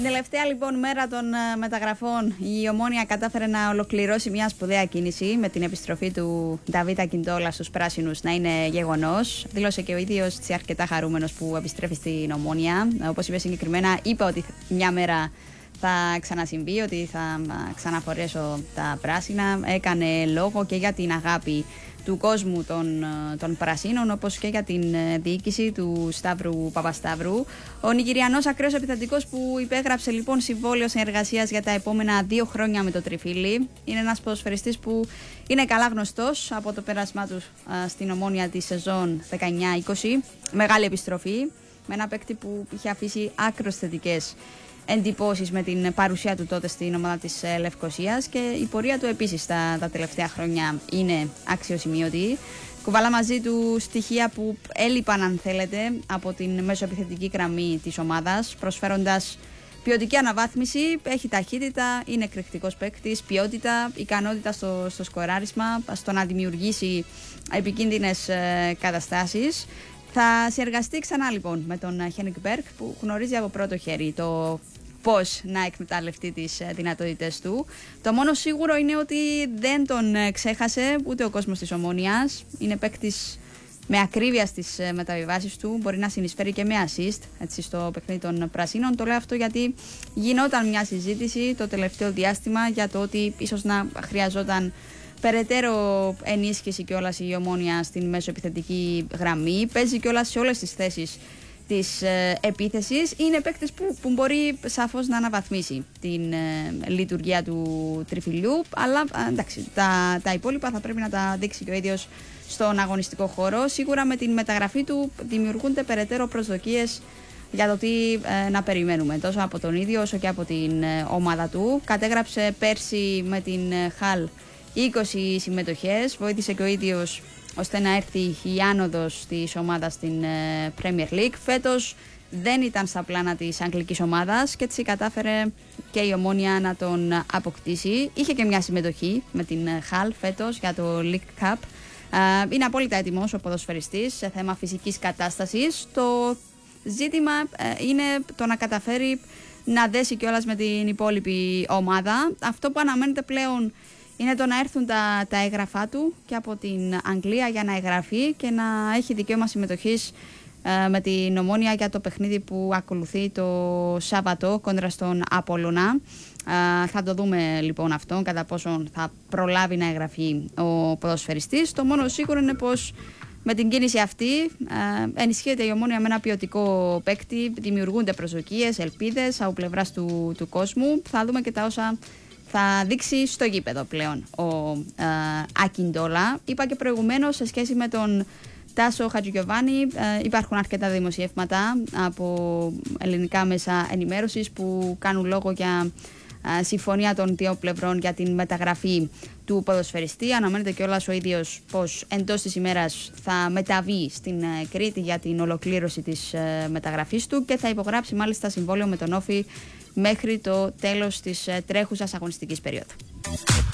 Την τελευταία λοιπόν μέρα των μεταγραφών, η Ομόνοια κατάφερε να ολοκληρώσει μια σπουδαία κίνηση με την επιστροφή του Νταβίτ Ακιντόλα στους πράσινους να είναι γεγονός. Δήλωσε και ο ίδιος αρκετά χαρούμενος που επιστρέφει στην Ομόνοια. Όπως είπε συγκεκριμένα, είπε ότι μια μέρα θα ξανασυμβεί, ότι θα ξαναφορέσω τα πράσινα. Έκανε λόγο και για την αγάπη του κόσμου των Πρασίνων, όπως και για την διοίκηση του Σταύρου Παπασταύρου. Ο Νιγηριανός ακραίος επιθετικός που υπέγραψε λοιπόν συμβόλαιο συνεργασίας για τα επόμενα 2 χρόνια με το Τριφύλι. Είναι ένας ποδοσφαιριστής που είναι καλά γνωστός από το πέρασμά του στην Ομόνοια τη σεζόν 19-20. Μεγάλη επιστροφή με ένα παίκτη που είχε αφήσει άκρως θετικές εντυπώσεις με την παρουσία του τότε στην ομάδα της Λευκωσίας, και η πορεία του επίσης τα τελευταία χρόνια είναι αξιοσημείωτη. Κουβαλά μαζί του στοιχεία που έλειπαν, αν θέλετε, από την μεσοεπιθετική γραμμή της ομάδας, προσφέροντας ποιοτική αναβάθμιση. Έχει ταχύτητα, είναι εκρηκτικός παίκτης, ποιότητα, ικανότητα στο σκοράρισμα, στο να δημιουργήσει επικίνδυνες καταστάσεις. Θα συνεργαστεί ξανά λοιπόν με τον Χένικ Μπέρκ, που γνωρίζει από πρώτο χέρι το πώς να εκμεταλλευτεί τις δυνατότητες του. Το μόνο σίγουρο είναι ότι δεν τον ξέχασε ούτε ο κόσμος της Ομόνοιας. Είναι παίκτης με ακρίβεια στις μεταβιβάσεις του, μπορεί να συνεισφέρει και με assist έτσι, στο παιχνίδι των Πρασίνων. Το λέω αυτό γιατί γινόταν μια συζήτηση το τελευταίο διάστημα για το ότι ίσως να χρειαζόταν περαιτέρω ενίσχυση κιόλας η Ομόνοια στην μεσοεπιθετική γραμμή. Παίζει κιόλας σε όλες τις θέσεις της επίθεσης. Είναι παίκτης που μπορεί σαφώς να αναβαθμίσει την λειτουργία του Τριφυλιού. Αλλά εντάξει, τα υπόλοιπα θα πρέπει να τα δείξει και ο ίδιος στον αγωνιστικό χώρο. Σίγουρα με την μεταγραφή του δημιουργούνται περαιτέρω προσδοκίες για το τι να περιμένουμε τόσο από τον ίδιο όσο και από την ομάδα του. Κατέγραψε πέρσι με την Χαλ 20 συμμετοχές, βοήθησε και ο ίδιος ώστε να έρθει η άνοδος της ομάδας στην Premier League. Φέτος δεν ήταν στα πλάνα της αγγλικής ομάδας και έτσι κατάφερε και η Ομόνοια να τον αποκτήσει. Είχε και μια συμμετοχή με την Χαλ φέτος για το League Cup. Είναι απόλυτα έτοιμος ο ποδοσφαιριστής σε θέμα φυσικής κατάστασης. Το ζήτημα είναι το να καταφέρει να δέσει κιόλας με την υπόλοιπη ομάδα. Αυτό που αναμένεται πλέον είναι το να έρθουν τα έγγραφά του και από την Αγγλία για να εγγραφεί και να έχει δικαίωμα συμμετοχής με την Ομόνοια για το παιχνίδι που ακολουθεί το Σάββατο κόντρα στον Απόλλωνα. Θα το δούμε λοιπόν αυτό, κατά πόσον θα προλάβει να εγγραφεί ο ποδοσφαιριστής. Το μόνο σίγουρο είναι πως με την κίνηση αυτή ενισχύεται η Ομόνοια με ένα ποιοτικό παίκτη, δημιουργούνται προσδοκίες, ελπίδες από πλευράς του κόσμου. Θα δούμε και τα όσα θα δείξει στο γήπεδο πλέον ο Ακιντόλα. Είπα και προηγουμένως σε σχέση με τον Τάσο Χατζηγιοβάνη, υπάρχουν αρκετά δημοσιεύματα από ελληνικά μέσα ενημέρωσης που κάνουν λόγο για συμφωνία των 2 πλευρών για την μεταγραφή του ποδοσφαιριστή. Αναμένεται κιόλας ο ίδιος πως εντός της ημέρας θα μεταβεί στην Κρήτη για την ολοκλήρωση της μεταγραφής του και θα υπογράψει μάλιστα συμβόλαιο με τον Όφη μέχρι το τέλος της τρέχουσας αγωνιστικής περίοδου.